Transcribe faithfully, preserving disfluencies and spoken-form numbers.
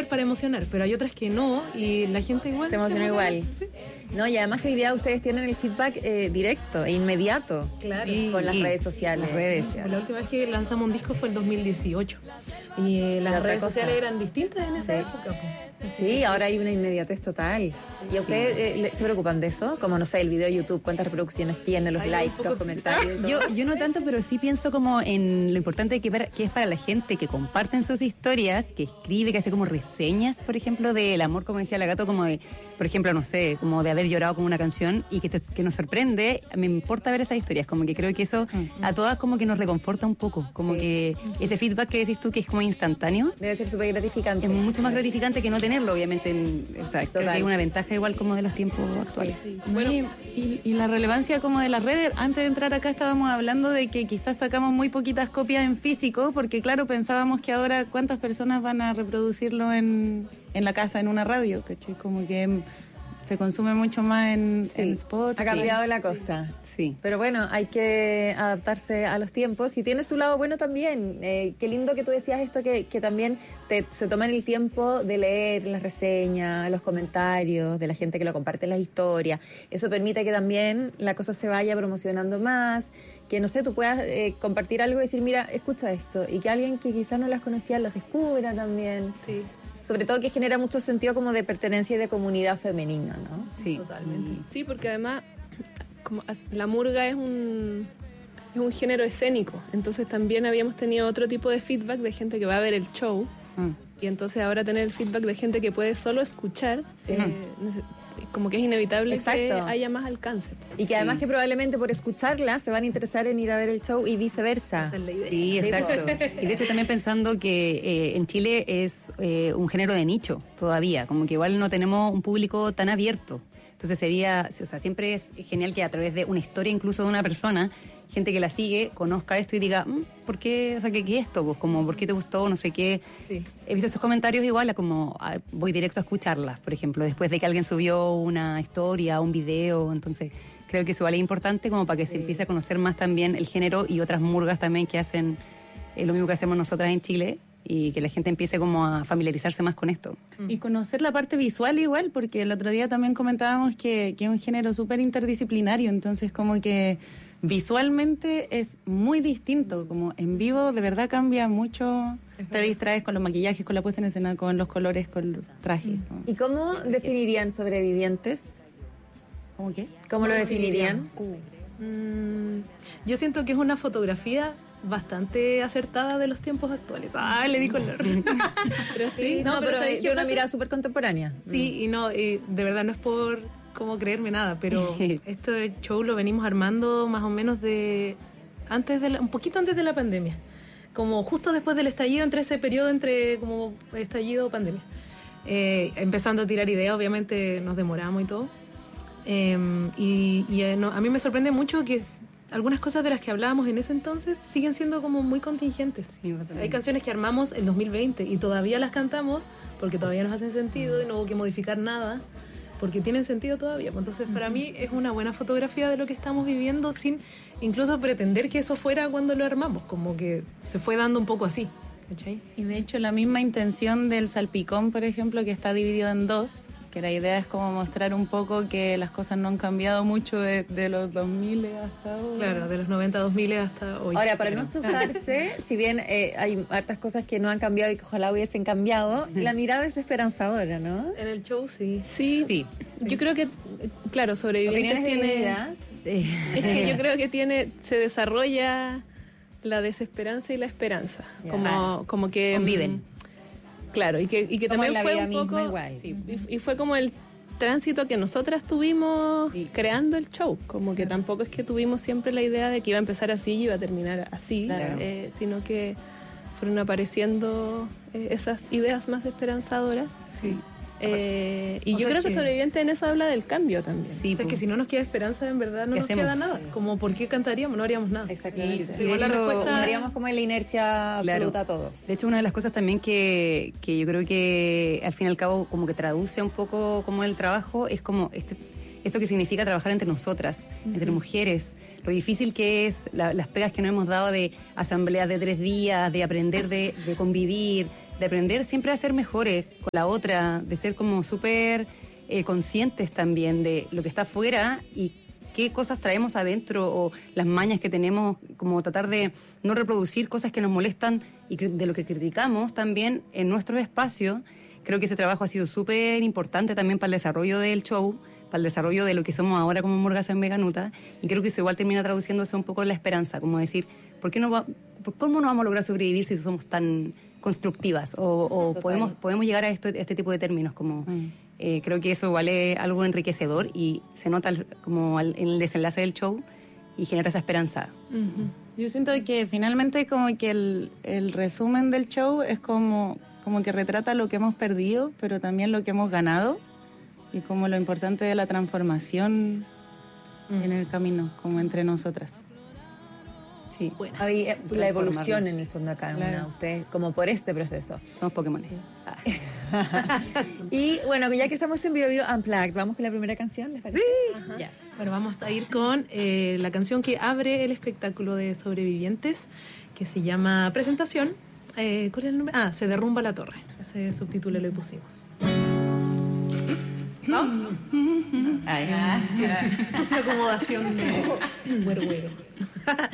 estar para emocionar, pero hay otras que no, y la gente igual se emociona igual. ¿Sí? No, y además que hoy día ustedes tienen el feedback eh, directo e inmediato. Claro. Y, con las y, redes sociales. Las redes. Sí, la última vez que lanzamos un disco fue el dos mil dieciocho. Y eh, las redes cosa. sociales eran distintas en esa sí. época. Pues. Sí, ahora hay una inmediatez total. ¿Y a ustedes eh, se preocupan de eso? Como, no sé, el video de YouTube, cuántas reproducciones tiene, los Ay, likes, los comentarios. Yo, yo no tanto, pero sí pienso como en lo importante que, que es para la gente que comparten sus historias, que escribe, que hace como reseñas, por ejemplo, del amor, como decía la Gato, como de, por ejemplo, no sé, como de haber llorado con una canción y que, te, que nos sorprende. Me importa ver esas historias, como que creo que eso uh-huh. a todas como que nos reconforta un poco, como sí. que uh-huh. ese feedback que decís tú que es como instantáneo. Debe ser súper gratificante. Es mucho más gratificante que no tenerlo, obviamente. En, o sea, creo que hay una ventaja igual como de los tiempos actuales. Sí, sí. Bueno, y, y, y la relevancia como de las redes. Antes de entrar acá estábamos hablando de que quizás sacamos muy poquitas copias en físico, porque claro, pensábamos que ahora cuántas personas van a reproducirlo en, en la casa, en una radio, ¿cachai? Como que se consume mucho más en, sí, en spots. Ha cambiado sí. la cosa. Sí. Pero bueno, hay que adaptarse a los tiempos y tiene su lado bueno también. Eh, qué lindo que tú decías esto, que, que también te, se toman el tiempo de leer las reseñas, los comentarios de la gente que lo comparte en las historias. Eso permite que también la cosa se vaya promocionando más, que no sé, tú puedas eh, compartir algo y decir, mira, escucha esto, y que alguien que quizás no las conocía las descubra también. Sí. Sobre todo que genera mucho sentido como de pertenencia y de comunidad femenina, ¿no? Sí, totalmente. Sí, porque además como la murga es un es un género escénico, entonces también habíamos tenido otro tipo de feedback de gente que va a ver el show mm. y entonces ahora tener el feedback de gente que puede solo escuchar, sí. eh, como que es inevitable Exacto. que haya más alcance. Y que sí. además que probablemente por escucharla se van a interesar en ir a ver el show y viceversa. Esa es la idea. Sí, exacto. Y de hecho también pensando que eh, en Chile es eh, un género de nicho todavía, como que igual no tenemos un público tan abierto. Entonces sería, o sea, siempre es genial que a través de una historia incluso de una persona, gente que la sigue, conozca esto y diga, ¿por qué? O sea, ¿qué, qué es esto? Pues como, ¿por qué te gustó? No sé qué. Sí. He visto esos comentarios igual, a como a, voy directo a escucharlas, por ejemplo, después de que alguien subió una historia, un video. Entonces, creo que eso vale importante como para que sí. se empiece a conocer más también el género y otras murgas también que hacen eh, lo mismo que hacemos nosotras en Chile. Y que la gente empiece como a familiarizarse más con esto. Y conocer la parte visual igual, porque el otro día también comentábamos que, que es un género súper interdisciplinario, entonces como que visualmente es muy distinto, como en vivo de verdad cambia mucho, te distraes con los maquillajes, con la puesta en escena, con los colores, con los trajes. ¿No? ¿Y cómo definirían Sobrevivientes? ¿Cómo qué? ¿Cómo lo definirían? Uh. Mm, yo siento que es una fotografía bastante acertada de los tiempos actuales. Ah, le di color. Pero sí, no, no pero, pero es una mirada súper contemporánea. Sí, mm. y no, y de verdad no es por como creerme nada, pero este show lo venimos armando más o menos de antes de la, un poquito antes de la pandemia, como justo después del estallido, entre ese periodo entre como estallido pandemia. Eh, empezando a tirar ideas, obviamente nos demoramos y todo. Eh, y y eh, no, a mí me sorprende mucho que es, algunas cosas de las que hablábamos en ese entonces siguen siendo como muy contingentes. Sí, hay canciones que armamos en dos mil veinte y todavía las cantamos porque todavía nos hacen sentido y no hubo que modificar nada porque tienen sentido todavía. Entonces, para uh-huh. mí es una buena fotografía de lo que estamos viviendo sin incluso pretender que eso fuera cuando lo armamos, como que se fue dando un poco así. ¿Cachai? Y de hecho la misma intención del Salpicón, por ejemplo, que está dividido en dos, que la idea es como mostrar un poco que las cosas no han cambiado mucho de, de los dos mil hasta ahora. Claro, de los noventa, dos mil hasta hoy. Ahora, para no asustarse, si bien eh, hay hartas cosas que no han cambiado y que ojalá hubiesen cambiado, la mirada es esperanzadora, ¿no? En el show, sí. Sí, sí. sí. Yo creo que, claro, Sobrevivientes tiene... Eh, es que yo creo que tiene, se desarrolla la desesperanza y la esperanza. Yeah. Como, como que... Conviven. Claro, y que, y que también fue un poco... Igual. Sí, y, y fue como el tránsito que nosotras tuvimos sí. creando el show. Como que claro. tampoco es que tuvimos siempre la idea de que iba a empezar así y iba a terminar así, claro. eh, sino que fueron apareciendo eh, esas ideas más esperanzadoras. Sí. Eh, y o yo creo que, que Sobreviviente en eso habla del cambio también. Sí, o sea, que si no nos queda esperanza, en verdad no nos hacemos? queda nada. Como, ¿por qué cantaríamos? No haríamos nada. Exactamente. Sí, sí, la respuesta... Haríamos como en la inercia absoluta claro. a todos. De hecho, una de las cosas también que, que yo creo que al fin y al cabo como que traduce un poco como el trabajo es como este, esto que significa trabajar entre nosotras, uh-huh. entre mujeres. Lo difícil que es, la, las pegas que nos hemos dado de asambleas de tres días, de aprender de, de convivir, de aprender siempre a ser mejores con la otra, de ser como súper eh, conscientes también de lo que está afuera y qué cosas traemos adentro o las mañas que tenemos, como tratar de no reproducir cosas que nos molestan y de lo que criticamos también en nuestros espacios. Creo que ese trabajo ha sido súper importante también para el desarrollo del show, para el desarrollo de lo que somos ahora como Morgaza en Veganuta, y creo que eso igual termina traduciéndose un poco en la esperanza, como decir, ¿por qué no va, ¿cómo no vamos a lograr sobrevivir si somos tan constructivas? O, o podemos, podemos llegar a, esto, a este tipo de términos, como... Mm. Eh, creo que eso vale algo enriquecedor y se nota como al, en el desenlace del show y genera esa esperanza. Uh-huh. Yo siento que finalmente como que el, el resumen del show es como, como que retrata lo que hemos perdido, pero también lo que hemos ganado y como lo importante de la transformación uh-huh. en el camino, como entre nosotras. Sí, bueno, hay eh, la evolución en el fondo acá, claro. Ustedes como por este proceso. Somos Pokémon. Ah. Y bueno, ya que estamos en Bio Bio Unplugged, ¿vamos con la primera canción? ¿Les parece? Sí. Ya. Bueno, vamos a ir con eh, la canción que abre el espectáculo de Sobrevivientes, que se llama Presentación. Eh, ¿Cuál es el nombre? Ah, Se derrumba la torre. Ese subtítulo le pusimos. ¿No? Ay, ah, sí. Una acomodación de güero güero.